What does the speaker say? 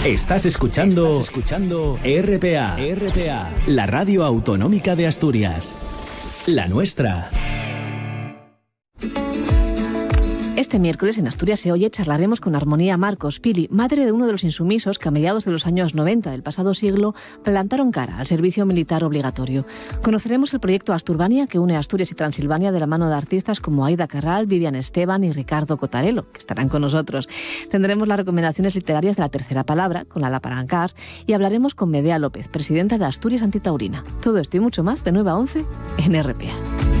Estás escuchando RPA, la radio autonómica de Asturias. La nuestra. Este miércoles en Asturias se oye charlaremos con Armonía Marcos Pili, madre de uno de los insumisos que a mediados de los años 90 del pasado siglo plantaron cara al servicio militar obligatorio. Conoceremos el proyecto Asturbania que une Asturias y Transilvania de la mano de artistas como Aida Carral, Vivian Esteban y Ricardo Cotarelo, que estarán con nosotros. Tendremos las recomendaciones literarias de la tercera palabra con Lala Parancar y hablaremos con Medea López, presidenta de Asturias Antitaurina. Todo esto y mucho más de 9 a 11 en RPA.